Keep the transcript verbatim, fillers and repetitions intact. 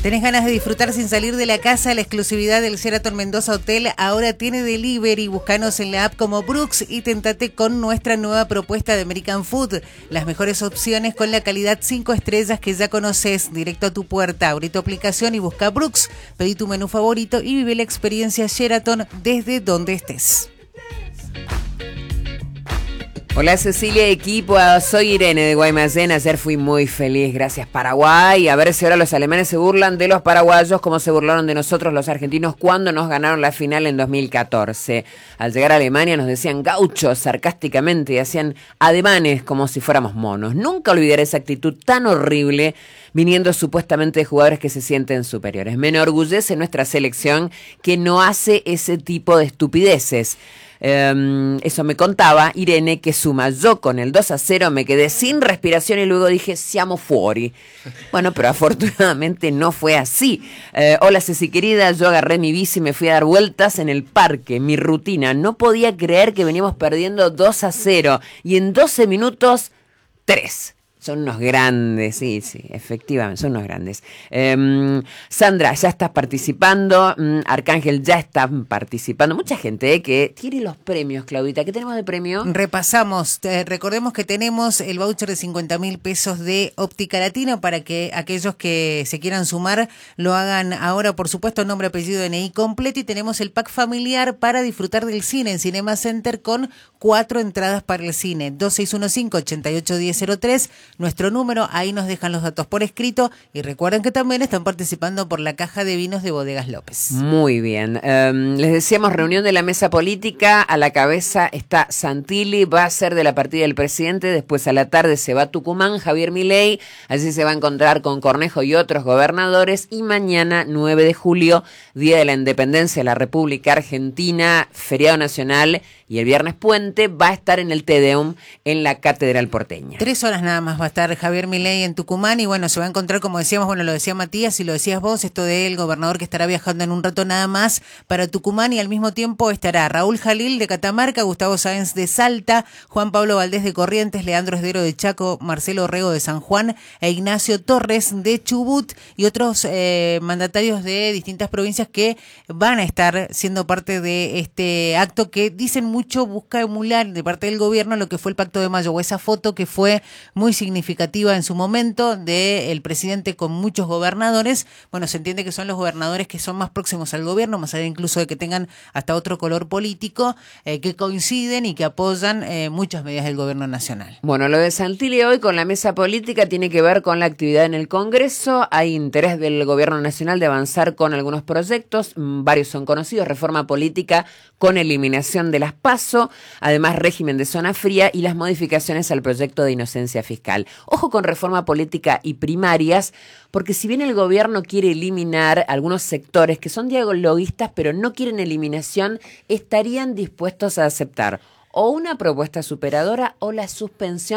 ¿Tenés ganas de disfrutar sin salir de la casa? La exclusividad del Sheraton Mendoza Hotel ahora tiene delivery. Búscanos en la app como Brooks y tentate con nuestra nueva propuesta de American Food. Las mejores opciones con la calidad cinco estrellas que ya conoces, directo a tu puerta. Abrí tu aplicación y busca Brooks. Pedí tu menú favorito y vive la experiencia Sheraton desde donde estés. Hola Cecilia, equipo, soy Irene de Guaymallén. Ayer fui muy feliz, gracias Paraguay. A ver si ahora los alemanes se burlan de los paraguayos como se burlaron de nosotros los argentinos cuando nos ganaron la final en dos mil catorce. Al llegar a Alemania nos decían gauchos sarcásticamente y hacían ademanes como si fuéramos monos. Nunca olvidaré esa actitud tan horrible viniendo supuestamente de jugadores que se sienten superiores. Me enorgullece nuestra selección que no hace ese tipo de estupideces. Um, eso me contaba Irene, que suma. Yo con el dos a cero me quedé sin respiración y luego dije, siamo fuori. Bueno, pero afortunadamente no fue así. Uh, hola Ceci querida, yo agarré mi bici y me fui a dar vueltas en el parque. Mi rutina, no podía creer que veníamos perdiendo dos a cero y en doce minutos, tres. Son unos grandes, sí, sí, efectivamente, son unos grandes. Eh, Sandra, ya estás participando. Mm, Arcángel ya está participando. Mucha gente eh, que tiene los premios, Claudita. ¿Qué tenemos de premio? Repasamos. Eh, recordemos que tenemos el voucher de cincuenta mil pesos de Óptica Latina para que aquellos que se quieran sumar lo hagan ahora, por supuesto, nombre, apellido, D N I completo. Y tenemos el pack familiar para disfrutar del cine en Cinema Center con cuatro entradas para el cine. dos seis uno cinco, ocho ocho uno cero cero tres. Nuestro número, ahí nos dejan los datos por escrito y recuerden que también están participando por la caja de vinos de Bodegas López. Muy bien, um, les decíamos reunión de la mesa política, a la cabeza está Santilli, va a ser de la partida del presidente, después a la tarde se va a Tucumán, Javier Milei, allí se va a encontrar con Cornejo y otros gobernadores y mañana nueve de julio, Día de la Independencia de la República Argentina, feriado nacional y el viernes puente, va a estar en el Te Deum en la Catedral Porteña. Tres horas nada más va a estar Javier Milei en Tucumán y bueno, se va a encontrar, como decíamos, bueno, lo decía Matías y lo decías vos, esto del gobernador que estará viajando en un rato nada más para Tucumán y al mismo tiempo estará Raúl Jalil de Catamarca, Gustavo Sáenz de Salta, Juan Pablo Valdés de Corrientes, Leandro Esdero de Chaco, Marcelo Orrego de San Juan e Ignacio Torres de Chubut y otros eh, mandatarios de distintas provincias que van a estar siendo parte de este acto que dicen mucho busca emular de parte del gobierno lo que fue el Pacto de Mayo o esa foto que fue muy significativa en su momento del presidente con muchos gobernadores. Bueno, se entiende que son los gobernadores que son más próximos al gobierno, más allá incluso de que tengan hasta otro color político, eh, que coinciden y que apoyan eh, muchas medidas del gobierno nacional. Bueno, lo de Santilli hoy con la mesa política tiene que ver con la actividad en el Congreso. Hay interés del gobierno nacional de avanzar con algunos proyectos, varios son conocidos, reforma política con eliminación de las PASO, además régimen de zona fría y las modificaciones al proyecto de inocencia fiscal. Ojo con reforma política y primarias, porque si bien el gobierno quiere eliminar algunos sectores que son dialoguistas pero no quieren eliminación, estarían dispuestos a aceptar o una propuesta superadora o la suspensión